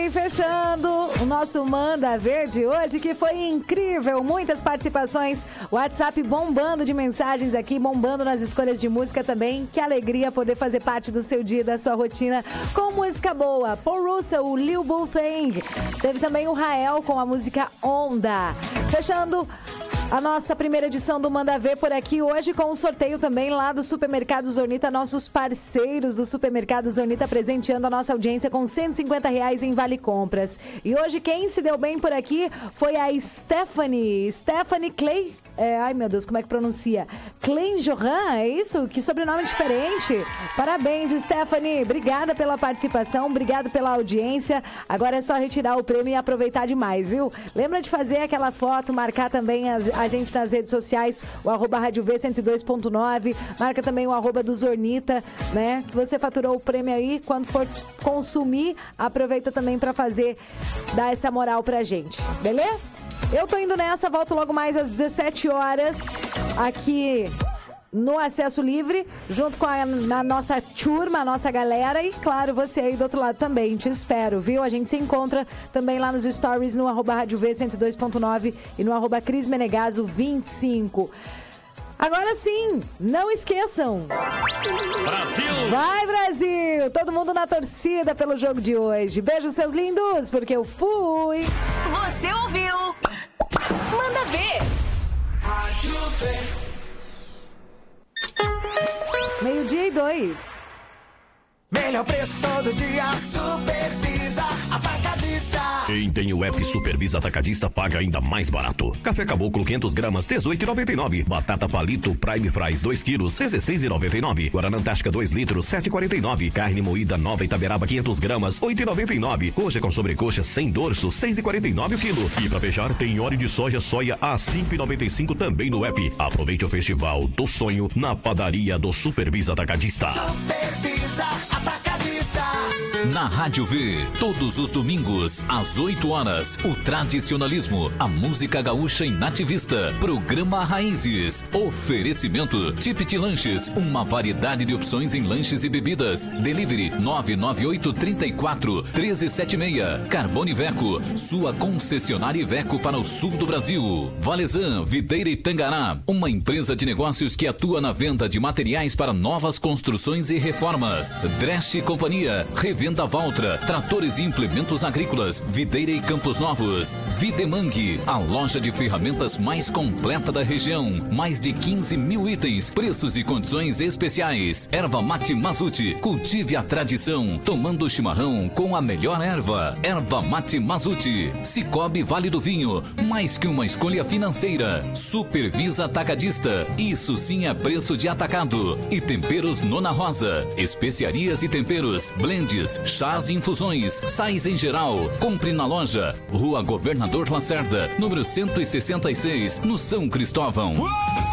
E fechando o nosso Manda Ver de hoje, que foi incrível, muitas participações, WhatsApp bombando de mensagens aqui, bombando nas escolhas de música também. Que alegria poder fazer parte do seu dia, da sua rotina com música boa. Paul Russell, o Lil Bull Thing. Teve também o Rael com a música Onda. Fechando a nossa primeira edição do Manda Ver por aqui hoje com um sorteio também lá do Supermercado Zornita, nossos parceiros do Supermercado Zornita presenteando a nossa audiência com R$150 em Vale Compras. E hoje quem se deu bem por aqui foi a Stephanie Clay. Ai meu Deus, como é que pronuncia? Clay Johan, é isso? Que sobrenome diferente. Parabéns, Stephanie. Obrigada pela participação, obrigada pela audiência. Agora é só retirar o prêmio e aproveitar demais, viu? Lembra de fazer aquela foto, marcar também a gente nas redes sociais, o @Rádio V 102.9, marca também o @ do Zornita, né? Que você faturou o prêmio aí, quando for consumir, aproveita também pra dar essa moral pra gente, beleza? Eu tô indo nessa, volto logo mais às 17 horas aqui no Acesso Livre, junto com a nossa turma, a nossa galera e, claro, você aí do outro lado também. Te espero, viu? A gente se encontra também lá nos stories no @Rádio V 102.9 e no @Cris Menegaso 25. Agora sim, não esqueçam. Brasil! Vai, Brasil! Todo mundo na torcida pelo jogo de hoje. Beijo, seus lindos, porque eu fui. Você ouviu? Manda Ver. Rádio V. 12:02. Melhor preço todo dia, Supervisa Atacadista. Quem tem o app Supervisa Atacadista paga ainda mais barato. Café Caboclo 500 gramas, R$18,99. Batata Palito Prime Fries 2 quilos, R$16,99. Guaraná Antártica 2 litros, R$7,49. Carne moída Nova Itaberaba 500 gramas, R$8,99. Coxa com sobrecoxa sem dorso, R$6,49 o quilo. E pra fechar, tem óleo de soia a R$5,95 também no app. Aproveite o Festival do Sonho na padaria do Supervisa Atacadista. Supervisa Atacadista. Na Rádio V, todos os domingos, às 8 horas, o tradicionalismo, a música gaúcha e nativista, programa Raízes, oferecimento, Tipit Lanches, uma variedade de opções em lanches e bebidas, delivery 998-34-1376, Carbone Iveco, sua concessionária Iveco para o sul do Brasil, Valezan, Videira e Tangará, uma empresa de negócios que atua na venda de materiais para novas construções e reformas, Dresch Companhia, Revenda Valtra, tratores e implementos agrícolas, Videira e Campos Novos, Videmangue, a loja de ferramentas mais completa da região, mais de 15 mil itens, preços e condições especiais. Erva Mate Mazuti, cultive a tradição, tomando chimarrão com a melhor erva. Erva Mate Mazuti, Cicobi Vale do Vinho, mais que uma escolha financeira. Supervisa Atacadista, isso sim é preço de atacado. E Temperos Nona Rosa, especiarias e temperos, blends, chás e infusões, sais em geral. Compre na loja, Rua Governador Lacerda, número 166, no São Cristóvão.